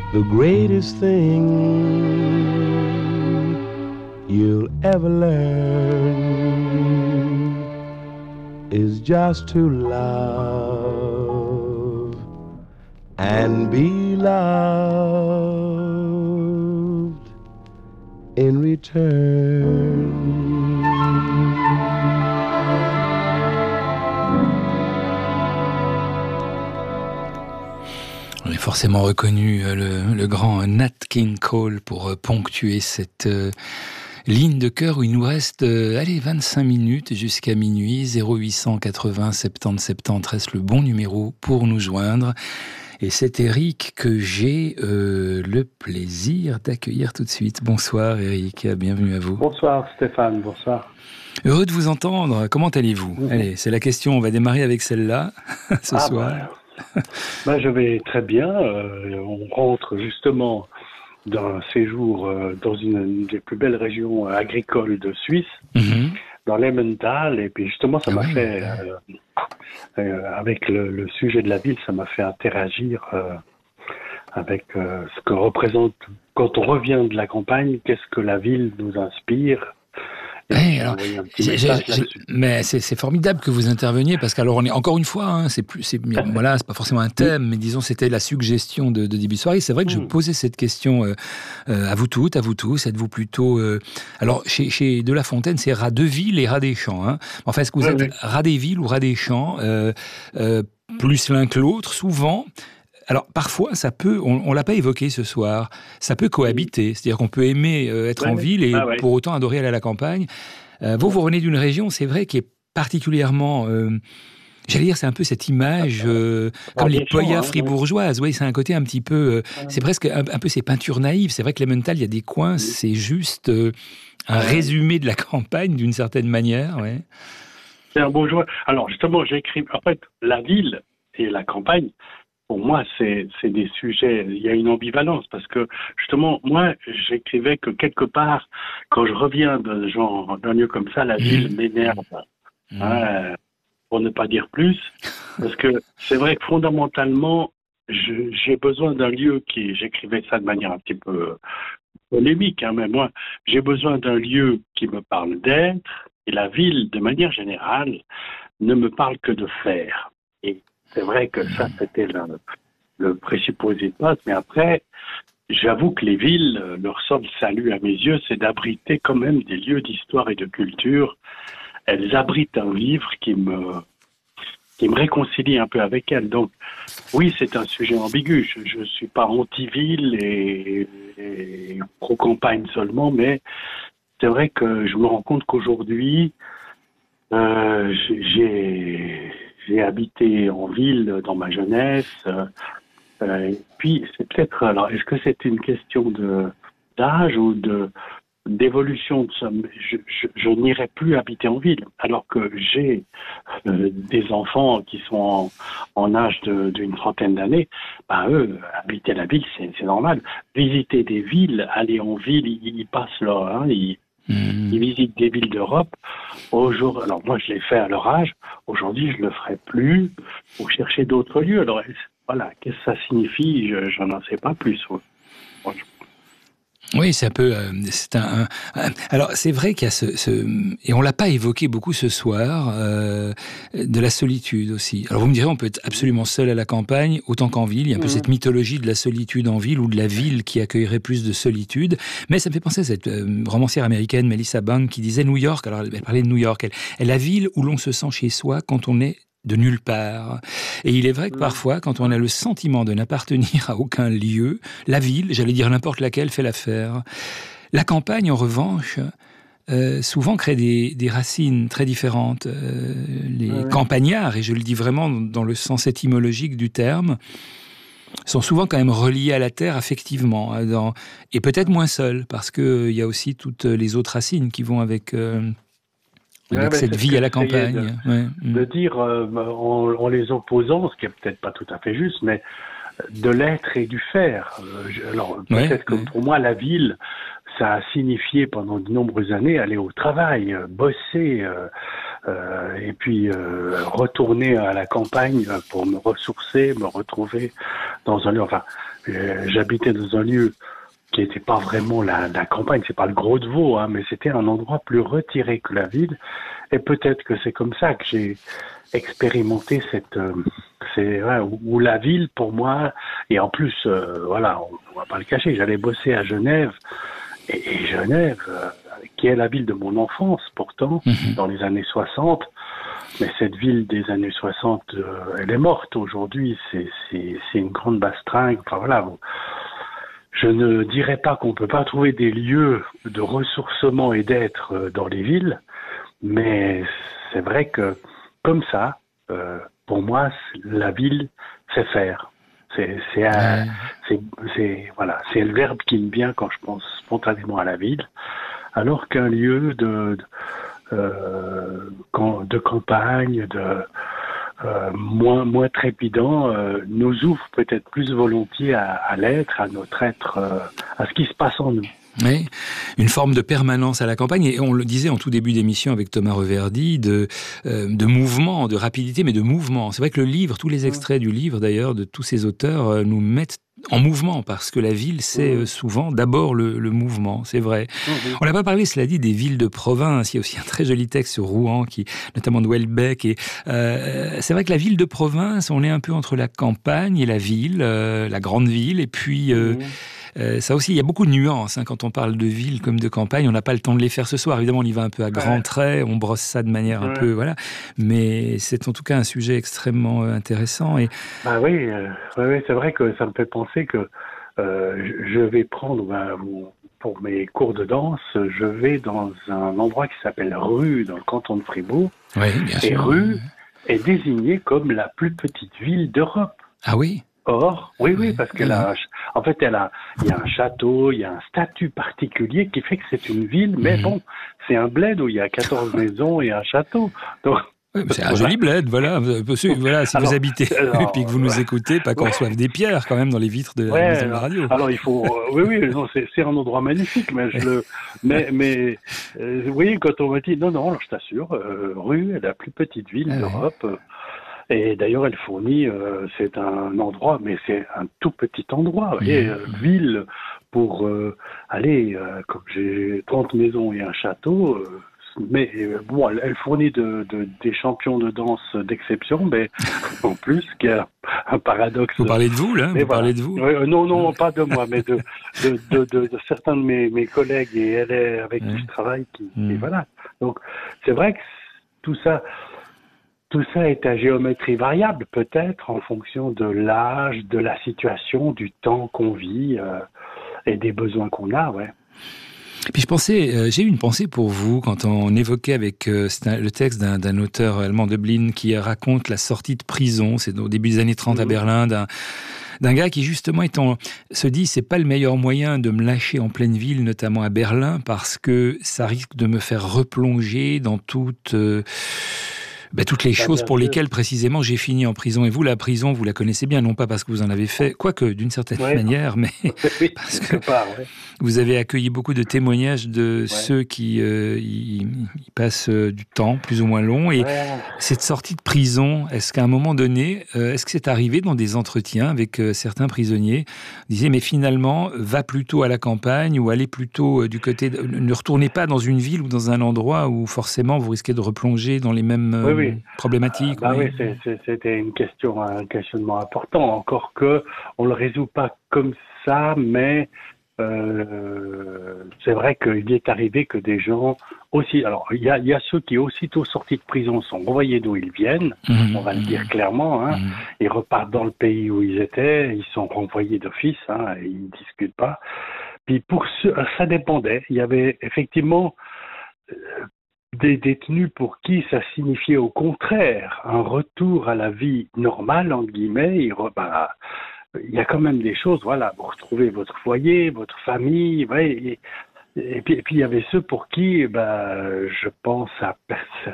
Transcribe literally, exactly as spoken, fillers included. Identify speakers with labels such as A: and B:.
A: The greatest thing you'll ever learn is just to love and be loved in return.
B: On a forcément reconnu le, le grand Nat King Cole pour ponctuer cette euh, ligne de cœur où il nous reste euh, allez, vingt-cinq minutes jusqu'à minuit. Zéro huit cent quatre-vingts soixante-dix soixante-dix reste le bon numéro pour nous joindre. Et c'est Eric que j'ai euh, le plaisir d'accueillir tout de suite. Bonsoir Eric, bienvenue à vous.
C: Bonsoir Stéphane, bonsoir.
B: Heureux de vous entendre, comment allez-vous ? Mmh. Allez, c'est la question, on va démarrer avec celle-là ce
C: ah
B: soir.
C: Bah... Ben, je vais très bien. Euh, on rentre justement d'un séjour euh, dans une, une des plus belles régions agricoles de Suisse, mm-hmm. dans l'Emmental. Et puis justement, ça ah m'a oui. fait, euh, euh, avec le, le sujet de la ville, ça m'a fait interagir euh, avec euh, ce que représente, quand on revient de la campagne, qu'est-ce que la ville nous inspire.
B: Hey, alors, j'ai, j'ai, j'ai, mais c'est, c'est formidable que vous interveniez parce qu'alors on est encore une fois, hein, c'est plus, c'est voilà, c'est pas forcément un thème, mais disons c'était la suggestion de, de début de soirée. C'est vrai que je posais cette question euh, euh, à vous toutes, à vous tous. Êtes-vous plutôt, euh, alors chez, chez De La Fontaine, c'est rat de ville et rat des champs. Hein. Enfin, est-ce que vous oui, êtes oui. rat des villes ou rat des champs, euh, euh, plus l'un que l'autre, souvent? Alors, parfois, ça peut, on, on l'a pas évoqué ce soir, ça peut cohabiter. C'est-à-dire qu'on peut aimer euh, être ouais, en ville et ah ouais. pour autant adorer aller à la campagne. Euh, vous, vous venez d'une région, c'est vrai, qui est particulièrement, euh, j'allais dire, c'est un peu cette image, euh, comme les poillas fribourgeoises. Oui, c'est un côté un petit peu, euh, c'est presque un, un peu ces peintures naïves. C'est vrai que l'Emmental, il y a des coins, c'est juste euh, un résumé de la campagne, d'une certaine manière. Ouais.
C: C'est un beau joueur. Alors, justement, j'écris, en fait, la ville et la campagne, pour moi, c'est, c'est des sujets, il y a une ambivalence parce que, justement, moi, j'écrivais que quelque part, quand je reviens de genre, d'un lieu comme ça, la ville mmh. m'énerve, mmh. hein, pour ne pas dire plus, parce que c'est vrai que fondamentalement, je, j'ai besoin d'un lieu qui, j'écrivais ça de manière un petit peu polémique, hein, mais moi, j'ai besoin d'un lieu qui me parle d'être, et la ville, de manière générale, ne me parle que de faire. Et c'est vrai que ça, c'était le, le présupposé de base, mais après, j'avoue que les villes, leur seul salut à mes yeux, c'est d'abriter quand même des lieux d'histoire et de culture. Elles abritent un vivre qui me, qui me réconcilie un peu avec elles. Donc, oui, c'est un sujet ambigu. Je ne suis pas anti-ville et, et pro-campagne seulement, mais c'est vrai que je me rends compte qu'aujourd'hui, euh, j'ai... J'ai habité en ville dans ma jeunesse. Euh, et puis, c'est peut-être... Alors, est-ce que c'est une question de, d'âge ou de, d'évolution de ça? Je, je, je n'irai plus habiter en ville, alors que j'ai euh, des enfants qui sont en, en âge de, d'une trentaine d'années. Ben, eux, habiter la ville, c'est, c'est normal. Visiter des villes, aller en ville, ils, ils passent là, hein, ils... Mmh. Ils visitent des villes d'Europe. Aujourd'hui, alors moi je l'ai fait à leur âge. Aujourd'hui, je le ferai plus pour chercher d'autres lieux. Alors voilà, qu'est-ce que ça signifie? Je, je n'en sais pas plus. Franchement.
B: Oui, c'est un peu. Euh, c'est un, un, un. Alors, c'est vrai qu'il y a ce, ce et on l'a pas évoqué beaucoup ce soir, euh, de la solitude aussi. Alors, vous me direz, on peut être absolument seul à la campagne autant qu'en ville. Il y a un mmh. peu cette mythologie de la solitude en ville ou de la ville qui accueillerait plus de solitude. Mais ça me fait penser à cette euh, romancière américaine Melissa Banks qui disait New York. Alors, elle parlait de New York. Elle, elle la ville où l'on se sent chez soi quand on est de nulle part. Et il est vrai que parfois, quand on a le sentiment de n'appartenir à aucun lieu, la ville, j'allais dire n'importe laquelle, fait l'affaire. La campagne, en revanche, euh, souvent crée des, des racines très différentes. Euh, les ouais. campagnards, et je le dis vraiment dans le sens étymologique du terme, sont souvent quand même reliés à la terre affectivement, dans, et peut-être moins seuls, parce qu'il euh, y a aussi toutes les autres racines qui vont avec... Euh, Avec ouais, cette vie à la campagne.
C: De,
B: ouais.
C: de dire, euh, en, en les opposant, ce qui est peut-être pas tout à fait juste, mais de l'être et du faire. Euh, je, alors, peut-être ouais, que ouais. pour moi, la ville, ça a signifié pendant de nombreuses années aller au travail, euh, bosser, euh, Euh, et puis euh, retourner à la campagne pour me ressourcer, me retrouver dans un lieu. Enfin, euh, j'habitais dans un lieu qui n'était pas vraiment la, la campagne, c'est pas le Gros de Vaud, hein, mais c'était un endroit plus retiré que la ville. Et peut-être que c'est comme ça que j'ai expérimenté cette, euh, c'est ouais, où, où la ville pour moi. Et en plus, euh, voilà, on, on va pas le cacher, j'allais bosser à Genève. Et, et Genève, euh, qui est la ville de mon enfance pourtant, mmh. dans les années soixante, mais cette ville des années soixante, euh, elle est morte aujourd'hui, c'est, c'est, c'est une grande bastringue, enfin voilà. Bon. Je ne dirais pas qu'on ne peut pas trouver des lieux de ressourcement et d'être dans les villes, mais c'est vrai que comme ça, euh, pour moi, la ville, c'est faire. C'est, c'est, un, ouais. c'est, c'est, voilà, c'est le verbe qui me vient quand je pense spontanément à la ville, alors qu'un lieu de, de, euh, de campagne, de euh, moins, moins trépidant, euh, nous ouvre peut-être plus volontiers à, à l'être, à notre être, euh, à ce qui se passe en nous.
B: Oui, une forme de permanence à la campagne, et on le disait en tout début d'émission avec Thomas Reverdy, de, euh, de mouvement, de rapidité, mais de mouvement. C'est vrai que le livre, tous les extraits du livre d'ailleurs, de tous ces auteurs, euh, nous mettent en mouvement, parce que la ville, c'est euh, souvent d'abord le, le mouvement, c'est vrai. Mmh. On n'a pas parlé, cela dit, des villes de province. Il y a aussi un très joli texte sur Rouen, qui, notamment de Houellebecq. Et, euh, c'est vrai que la ville de province, on est un peu entre la campagne et la ville, euh, la grande ville, et puis... Euh, mmh. Euh, ça aussi, il y a beaucoup de nuances hein, quand on parle de ville comme de campagne. On n'a pas le temps de les faire ce soir. Évidemment, on y va un peu à grands ouais. traits, on brosse ça de manière ouais. un peu, voilà. Mais c'est en tout cas un sujet extrêmement intéressant. Et...
C: Bah oui, euh, oui, c'est vrai que ça me fait penser que euh, je vais prendre, bah, pour mes cours de danse, je vais dans un endroit qui s'appelle Rue, dans le canton de Fribourg.
B: Oui, bien sûr.
C: Et Rue est désignée comme la plus petite ville d'Europe.
B: Ah oui.
C: Or, oui, oui, parce qu'elle a, en fait, elle a, il y a un château, il y a un statut particulier qui fait que c'est une ville, mais mmh. bon, c'est un bled où il y a quatorze maisons et un château. Donc,
B: oui, c'est un joli bled, voilà. Voilà, si alors, vous habitez alors, et puis que vous nous écoutez, pas qu'on ouais. reçoive des pierres quand même dans les vitres de la
C: ouais,
B: maison de la radio.
C: Alors il faut, euh, oui, oui, non, c'est, c'est un endroit magnifique, mais je le, mais, mais, euh, vous voyez, quand on m'a dit, non, non, je t'assure, euh, Rue est la plus petite ville ah, d'Europe. Ouais. Et d'ailleurs, elle fournit, euh, c'est un endroit, mais c'est un tout petit endroit, vous voyez, euh, ville pour euh, aller, euh, comme j'ai trente maisons et un château, euh, mais euh, bon, elle, elle fournit de, de, des champions de danse d'exception, mais en plus, qu'il y a un paradoxe.
B: Vous parlez de vous, là Vous voilà. parlez de vous
C: euh, Non, non, pas de moi, mais de, de, de, de, de certains de mes, mes collègues et elle est avec ouais. qui je travaille. Qui, mmh. Et voilà. Donc, c'est vrai que tout ça... Tout ça est à géométrie variable, peut-être, en fonction de l'âge, de la situation, du temps qu'on vit euh, et des besoins qu'on a, ouais.
B: Et puis je pensais, euh, j'ai eu une pensée pour vous quand on évoquait avec euh, un, le texte d'un, d'un auteur allemand de Dublin qui raconte la sortie de prison, c'est au début des années trente mmh. à Berlin, d'un d'un gars qui justement étant, se dit c'est pas le meilleur moyen de me lâcher en pleine ville, notamment à Berlin, parce que ça risque de me faire replonger dans toute... Euh, Ben, toutes les choses pour lesquelles précisément j'ai fini en prison. Et vous, la prison, vous la connaissez bien, non pas parce que vous en avez fait, quoique d'une certaine ouais. manière, mais
C: oui,
B: parce que
C: part, ouais.
B: vous avez accueilli beaucoup de témoignages de ouais. ceux qui euh, y, y passent euh, du temps plus ou moins long. Et ouais. cette sortie de prison, est-ce qu'à un moment donné, euh, est-ce que c'est arrivé dans des entretiens avec euh, certains prisonniers, disaient mais finalement, va plutôt à la campagne ou allez plutôt euh, du côté, de, ne retournez pas dans une ville ou dans un endroit où forcément vous risquez de replonger dans les mêmes euh,
C: oui, oui.
B: problématiques.
C: Euh, bah
B: oui,
C: oui c'est, c'est, c'était une question, un questionnement important. Encore que on le résout pas comme ça, mais euh, c'est vrai qu'il est arrivé que des gens aussi. Alors il y a, il y a ceux qui aussitôt sortis de prison sont renvoyés d'où ils viennent. Mmh, on va mmh. le dire clairement. Hein, mmh. Ils repartent dans le pays où ils étaient. Ils sont renvoyés d'office. Hein, et ils ne discutent pas. Puis pour ceux, ça dépendait. Il y avait effectivement euh, des détenus pour qui ça signifiait au contraire un retour à la vie normale, entre guillemets. Il, bah, il y a quand même des choses, voilà, vous retrouvez votre foyer, votre famille, ouais, et, et, puis, et puis il y avait ceux pour qui, bah, je pense à